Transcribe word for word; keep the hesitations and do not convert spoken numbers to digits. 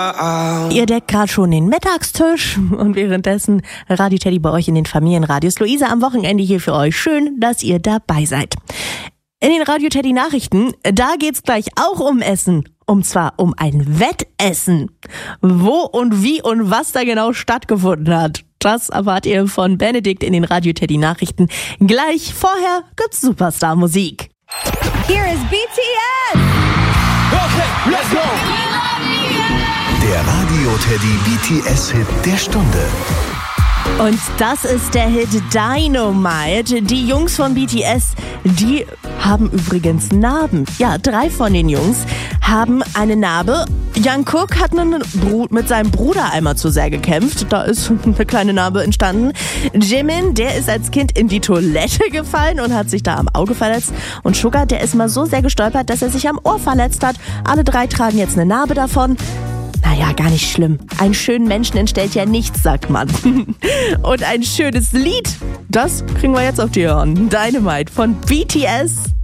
Ihr deckt gerade schon den Mittagstisch und währenddessen Radio Teddy bei euch in den Familienradios. Luisa am Wochenende hier für euch. Schön, dass ihr dabei seid. In den Radio Teddy Nachrichten, da geht's gleich auch um Essen. Und zwar um ein Wettessen. Wo und wie und was da genau stattgefunden hat, das erfahrt ihr von Benedikt in den Radio Teddy Nachrichten. Gleich vorher gibt's Superstar-Musik. Here is B T S! Okay, let's go! Der Radio Teddy B T S-Hit der Stunde. Und das ist der Hit Dynamite. Die Jungs von B T S, die haben übrigens Narben. Ja, drei von den Jungs haben eine Narbe. Jungkook hat mit seinem Bruder einmal zu sehr gekämpft. Da ist eine kleine Narbe entstanden. Jimin, der ist als Kind in die Toilette gefallen und hat sich da am Auge verletzt. Und Suga, der ist mal so sehr gestolpert, dass er sich am Ohr verletzt hat. Alle drei tragen jetzt eine Narbe davon. Naja, gar nicht schlimm. Einen schönen Menschen entstellt ja nichts, sagt man. Und ein schönes Lied, das kriegen wir jetzt auf die Ohren. Dynamite von B T S.